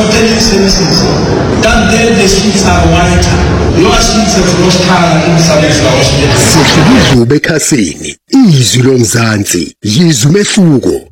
protective services. That then the streets are whiter. Your streets have lost color in some of Sihlukile bekhasini izwi lomzansi yizwe umehluko.